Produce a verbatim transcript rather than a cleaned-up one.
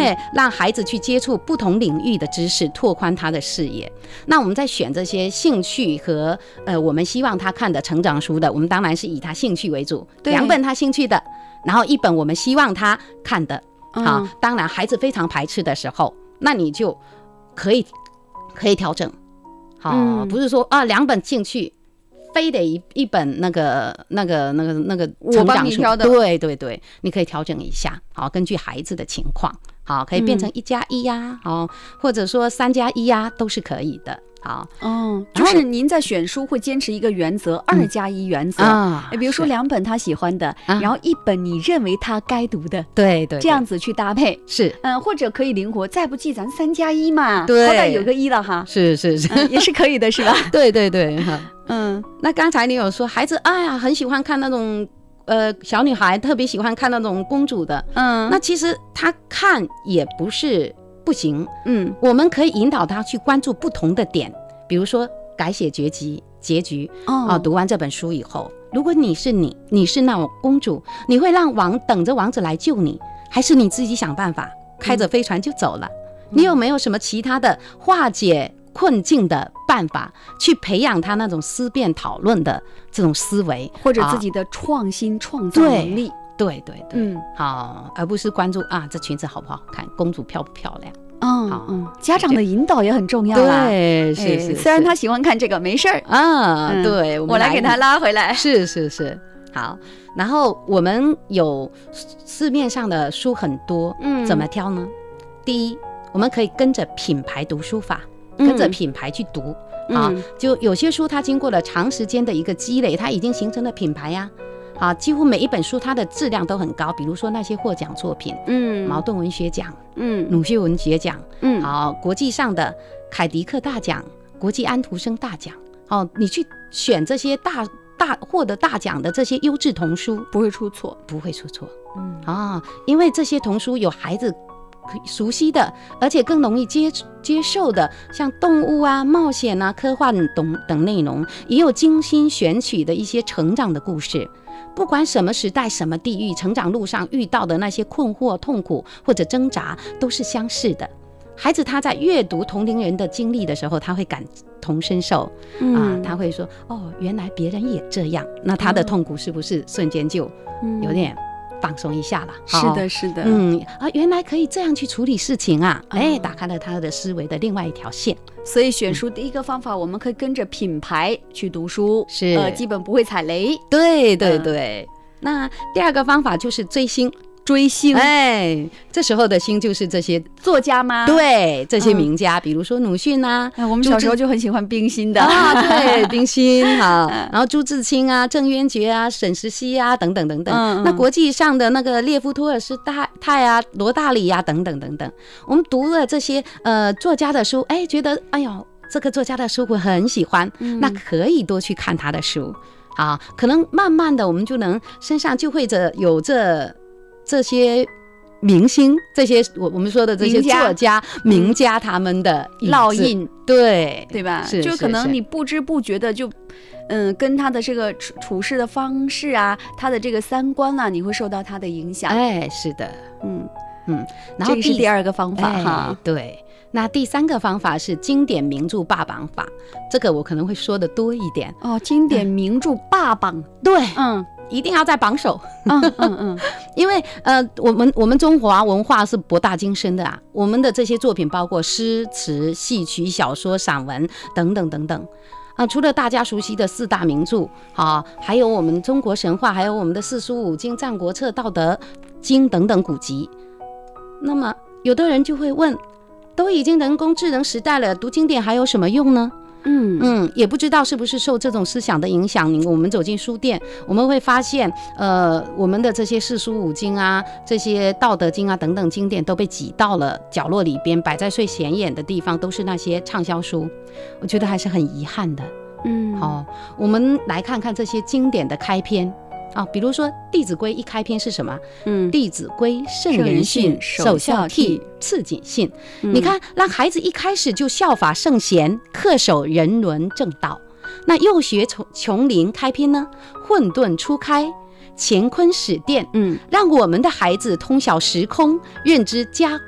哎，让孩子去接触不同领域的知识，拓宽他的视野。那我们在选这些兴趣和呃我们希望他看的成长书的，我们当然是以他兴趣为主，两本他兴趣的，然后一本我们希望他看的。好，嗯、当然孩子非常排斥的时候，那你就可以可以调整。好、嗯，不是说啊两本兴趣。非得一一本那个那个那个那个成长书，对对对，你可以调整一下，好，根据孩子的情况，好，可以变成一加一呀，好，或者说三加一呀，都是可以的。好， 哦，就是您在选书会坚持一个原则，二加一原则啊，比如说两本他喜欢的，然后一本你认为他该读的， 对对， 这样子去搭配是， 嗯，或者可以灵活，再不济咱三加一嘛， 对， 好歹有个一了哈， 是是是， 也是可以的，是吧？ 对对对，哈， 嗯， 那刚才你有说孩子，哎呀，很喜欢看那种。呃，小女孩特别喜欢看那种公主的，嗯，那其实她看也不是不行，嗯，我们可以引导她去关注不同的点，比如说改写结局，结局，哦、啊，读完这本书以后，如果你是你，你是那种公主，你会让王等着王子来救你，还是你自己想办法开着飞船就走了？嗯、你有没有什么其他的化解困境的办法，去培养他那种思辨讨论的这种思维， 或者自己的创新创造能力？ 对对对，嗯，好，而不是关注啊这裙子好不好看，公主漂不漂亮。 嗯嗯，家长的引导也很重要啦。 对，是 是, 是、哎。 虽然他喜欢看这个，没事儿啊、嗯。对， 我来给他拉回来。 是是是，好。然后我们有市面上的书很多，嗯，怎么挑呢？第一，我们可以跟着品牌读书法。跟着品牌去读，嗯、啊，就有些书它经过了长时间的一个积累，它已经形成了品牌呀、啊，啊，几乎每一本书它的质量都很高，比如说那些获奖作品，嗯，茅盾文学奖，嗯，鲁迅文学奖，嗯，好，国际上的凯迪克大奖、国际安徒生大奖，哦，你去选这些大大获得大奖的这些优质童书， 不会出错， 不会出错，嗯啊，因为这些童书有孩子熟悉的，而且更容易 接, 接受的，像动物啊、冒险啊、科幻等等内容，也有精心选取的一些成长的故事。不管什么时代、什么地域，成长路上遇到的那些困惑、痛苦或者挣扎，都是相似的。孩子他在阅读同龄人的经历的时候，他会感同身受、嗯、啊，他会说：“哦，原来别人也这样。”那他的痛苦是不是瞬间就有点？放松一下了， 是的，是的， 嗯啊，原来可以这样去处理事情啊，哎、嗯，打开了他的思维的另外一条线。 所以选书第一个方法，我们可以跟着品牌去读书， 是， 呃，基本不会踩雷。 对对对、嗯。那第二个方法就是追星。 追星， 哎，这时候的星就是这些作家吗？ 对，这些名家，嗯、比如说鲁迅啊、 哎，我们小时候就很喜欢冰心的啊，对，冰心哈，然后朱自清啊、郑渊洁啊、沈石溪啊等等等等。嗯、那国际上的那个列夫·托尔斯泰啊、罗大里啊等等等等，我们读了这些呃作家的书，哎，觉得哎呦，这个作家的书我很喜欢，嗯、那可以多去看他的书啊，可能慢慢的我们就能身上就会着有这。这些明星，这些我我们说的这些作家、名家，他们的烙印， 对对吧？ 是就可能你不知不觉的就，嗯，跟他的这个处处事的方式啊，他的这个三观啊，你会受到他的影响。 哎，是的，嗯嗯。 然后这是第二个方法哈、 哎，对。那第三个方法是经典名著霸榜法，这个我可能会说的多一点哦。经典名著霸榜， 嗯、对，嗯。一定要在榜首， 嗯嗯嗯， 因为呃，我们我们中华文化是博大精深的啊，我们的这些作品包括诗词、戏曲、小说、散文等等等等啊。除了大家熟悉的四大名著啊，还有我们中国神话，还有我们的四书五经、战国策、道德经等等古籍。那么有的人就会问，都已经人工智能时代了，读经典还有什么用呢？嗯嗯，也不知道是不是受这种思想的影响，我们走进书店，我们会发现，呃，我们的这些四书五经啊，这些道德经啊等等经典都被挤到了角落里边，摆在最显眼的地方，都是那些畅销书。我觉得还是很遗憾的。嗯，好、哦，我们来看看这些经典的开篇。啊，比如说《弟子规》一开篇是什么？嗯，《弟子规》圣人训，首孝悌，次谨信。嗯、你看，让孩子一开始就效法圣贤，恪守人伦正道。那幼学从琼林开篇呢？混沌初开，乾坤始奠。嗯，让我们的孩子通晓时空，认知家